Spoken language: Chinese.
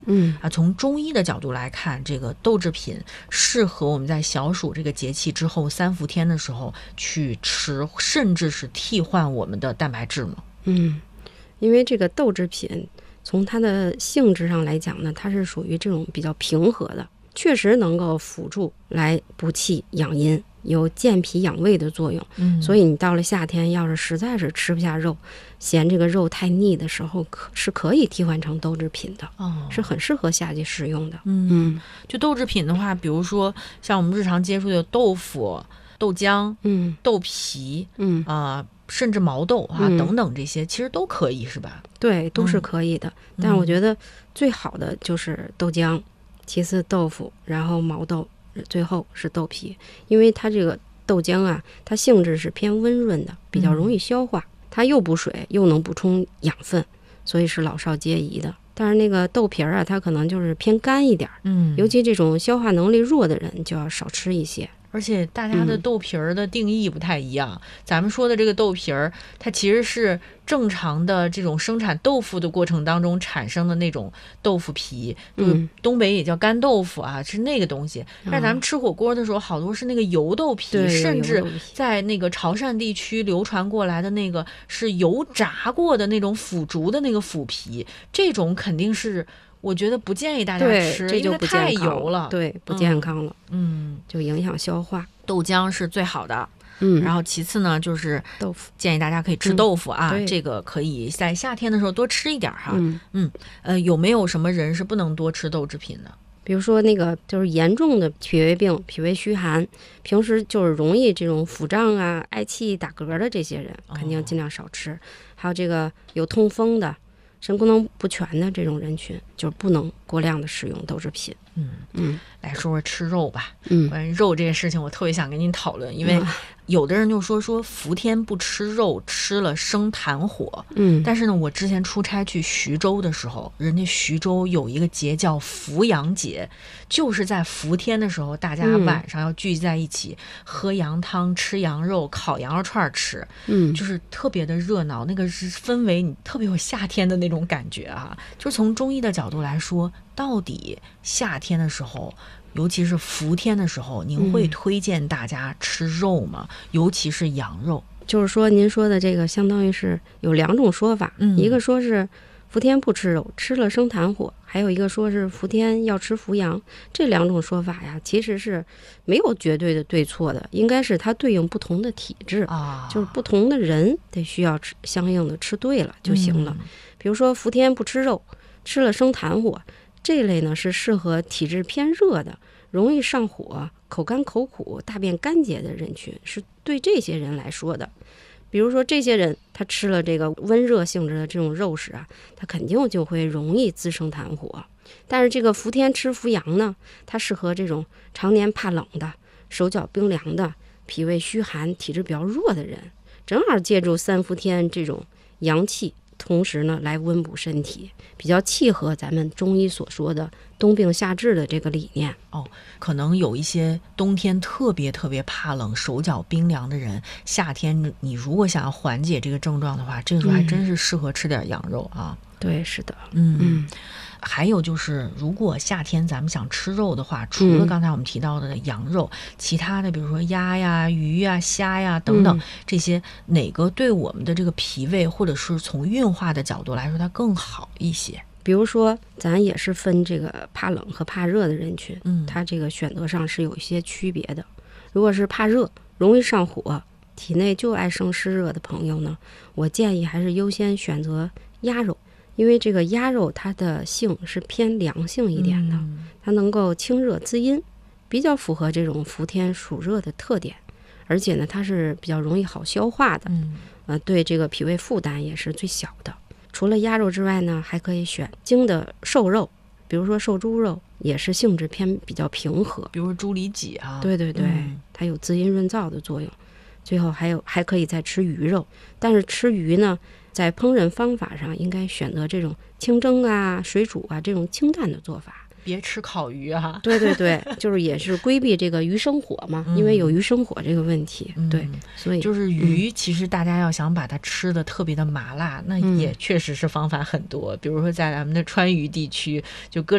从中医的角度来看，这个豆制品适合我们在小暑这个节气之后3伏天的时候去吃，甚至是替换我们的蛋白质吗？ 因为这个豆制品从它的性质上来讲呢，它是属于这种比较平和的，确实能够辅助来补气养阴，有健脾养胃的作用。所以你到了夏天，要是实在是吃不下肉，嫌这个肉太腻的时候，是可以替换成豆制品的，是很适合夏季食用的。 就豆制品的话，比如说像我们日常接触的豆腐、豆浆、豆皮，甚至毛豆等等，这些其实都可以，是吧？ 对，都是可以的。但我觉得最好的就是豆浆，其次豆腐，然后毛豆，最后是豆皮。因为它这个豆浆啊，它性质是偏温润的，比较容易消化，它又补水又能补充养分，所以是老少皆宜的。但是那个豆皮儿啊，它可能就是偏干一点，尤其这种消化能力弱的人就要少吃一些。 而且大家的豆皮儿的定义不太一样，咱们说的这个豆皮儿，它其实是正常的这种生产豆腐的过程当中产生的那种豆腐皮，东北也叫干豆腐是那个东西。但是咱们吃火锅的时候，好多是那个油豆皮，甚至在那个潮汕地区流传过来的那个是油炸过的那种腐竹的那个腐皮，这种肯定是我觉得不建议大家吃， 这就不太油了， 对，不健康了，就影响消化。 豆浆是最好的，然后其次呢就是豆腐， 建议大家可以吃豆腐这个可以在夏天的时候多吃一点哈。有没有什么人是不能多吃豆制品的？ 比如说那个就是严重的脾胃病、脾胃虚寒，平时就是容易这种腹胀嗳气打嗝的这些人，肯定尽量少吃。还有这个有痛风的、肾功能不全的这种人群，就是不能过量的使用豆制品。 来说说吃肉吧。关于肉这件事情，我特别想跟您讨论，因为有的人就说伏天不吃肉，吃了生痰火。但是呢，我之前出差去徐州的时候，人家徐州有一个节叫伏羊节，就是在伏天的时候，大家晚上要聚集在一起，喝羊汤、吃羊肉、烤羊肉串吃，就是特别的热闹，那个氛围你特别有夏天的那种感觉就是从中医的角度来说，到底夏天的时候，尤其是伏天的时候，您会推荐大家吃肉吗？尤其是羊肉。 就是说您说的这个相当于是有2种说法，一个说是伏天不吃肉，吃了生痰火，还有一个说是伏天要吃伏羊。这2种说法呀，其实是没有绝对的对错的，应该是它对应不同的体质，就是不同的人得需要吃相应的吃对了就行了。比如说伏天不吃肉，吃了生痰火，这类呢是适合体质偏热的、容易上火、口干口苦、大便干结的人群，是对这些人来说的。比如说这些人他吃了这个温热性质的这种肉食他肯定就会容易滋生痰火。但是这个伏天吃伏羊呢，它适合这种常年怕冷的、手脚冰凉的、脾胃虚寒、体质比较弱的人，正好借助3伏天这种阳气，同时呢来温补身体，比较契合咱们中医所说的冬病夏治的这个理念。 可能有一些冬天特别特别怕冷、手脚冰凉的人，夏天你如果想要缓解这个症状的话，这个时候还真是适合吃点羊肉对，是的。 还有就是，如果夏天咱们想吃肉的话，除了刚才我们提到的羊肉，其他的比如说鸭呀、鱼呀、虾呀等等，这些哪个对我们的这个脾胃或者是从运化的角度来说，它更好一些？ 比如说咱也是分这个怕冷和怕热的人群，它这个选择上是有一些区别的。如果是怕热、容易上火、体内就爱生湿热的朋友呢，我建议还是优先选择鸭肉。因为这个鸭肉它的性是偏凉性一点的，它能够清热滋阴，比较符合这种伏天暑热的特点，而且呢它是比较容易好消化的，对这个脾胃负担也是最小的。除了鸭肉之外呢，还可以选精的瘦肉，比如说瘦猪肉，也是性质偏比较平和， 比如说猪里脊对，它有滋阴润燥的作用。最后还可以再吃鱼肉，但是吃鱼呢，在烹饪方法上应该选择这种清蒸水煮这种清淡的做法， 别吃烤鱼对，就是也是规避这个鱼生火嘛，因为有鱼生火这个问题。对，所以就是鱼，其实大家要想把它吃的特别的麻辣，那也确实是方法很多。比如说在咱们的川渝地区，就各